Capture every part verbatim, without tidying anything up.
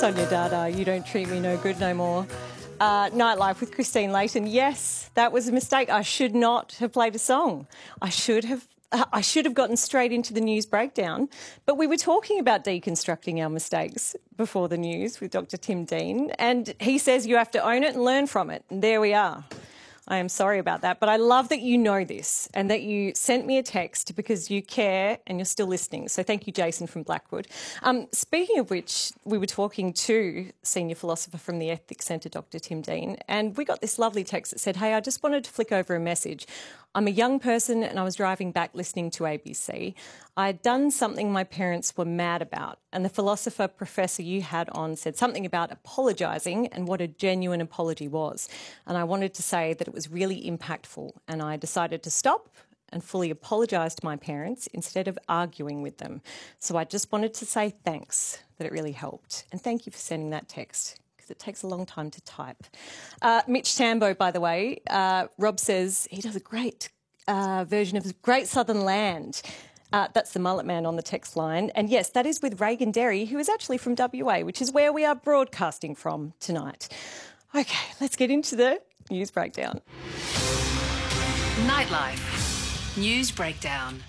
Sonia Dada, You Don't Treat Me No Good No More. Uh, Nightlife with Christine Layton. Yes, that was a mistake. I should not have played a song. I should have uh, I should have gotten straight into the news breakdown. But we were talking about deconstructing our mistakes before the news with Doctor Tim Dean, and he says you have to own it and learn from it. And there we are. I am sorry about that, but I love that you know this and that you sent me a text because you care and you're still listening. So thank you, Jason from Blackwood. Um, speaking of which, we were talking to senior philosopher from the Ethics Centre, Doctor Tim Dean, and we got this lovely text that said, hey, I just wanted to flick over a message. I'm a young person and I was driving back listening to A B C. I had done something my parents were mad about, and the philosopher professor you had on said something about apologising and what a genuine apology was. And I wanted to say that it was really impactful, and I decided to stop and fully apologise to my parents instead of arguing with them. So I just wanted to say thanks, that it really helped. And thank you for sending that text. It takes a long time to type. Uh, Mitch Tambo, by the way, uh, Rob says he does a great uh, version of Great Southern Land. Uh, that's the Mullet Man on the text line. And yes, that is with Reagan Derry, who is actually from W A, which is where we are broadcasting from tonight. Okay, let's get into the news breakdown. Nightlife News Breakdown.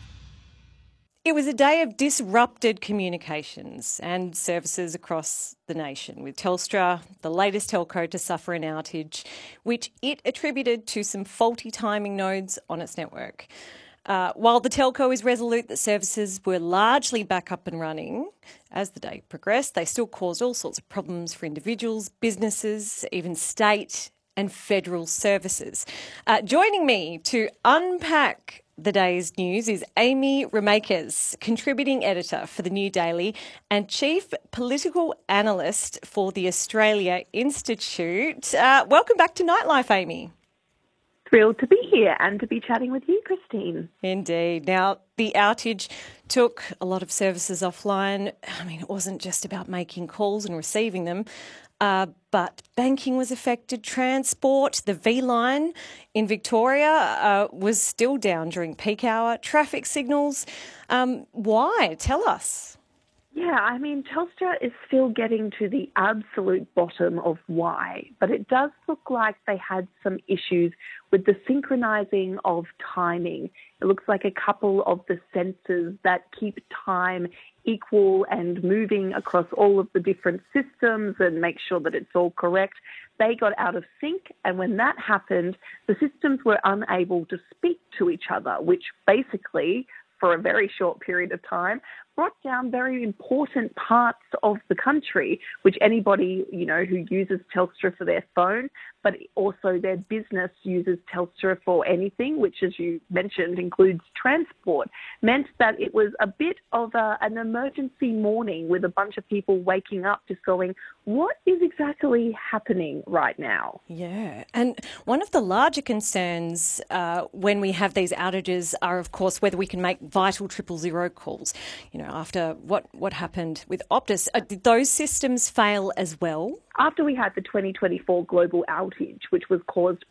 It was a day of disrupted communications and services across the nation, with Telstra, the latest telco to suffer an outage, which it attributed to some faulty timing nodes on its network. Uh, while the telco is resolute that services were largely back up and running, as the day progressed, they still caused all sorts of problems for individuals, businesses, even state and federal services. Uh, joining me to unpack the day's news is Amy Remakes, contributing editor for the New Daily and chief political analyst for the Australia Institute. Uh, welcome back to Nightlife, Amy. Thrilled to be here and to be chatting with you, Christine. Indeed. Now, the outage took a lot of services offline. I mean, it wasn't just about making calls and receiving them, uh, but banking was affected, transport, the V-Line in Victoria uh, was still down during peak hour, traffic signals. Um, why? Tell us. Yeah, I mean, Telstra is still getting to the absolute bottom of why, but it does look like they had some issues with the synchronising of timing. It looks like a couple of the sensors that keep time equal and moving across all of the different systems and make sure that it's all correct, they got out of sync, and when that happened, the systems were unable to speak to each other, which basically, for a very short period of time, brought down very important parts of the country, which anybody, you know, who uses Telstra for their phone, but also their business uses Telstra for anything, which, as you mentioned, includes transport, meant that it was a bit of a, an emergency morning with a bunch of people waking up just going, what is exactly happening right now? Yeah, and one of the larger concerns uh, when we have these outages are, of course, whether we can make vital triple zero calls. You know, after what, what happened with Optus, uh, did those systems fail as well? After we had the twenty twenty-four global outage, which was caused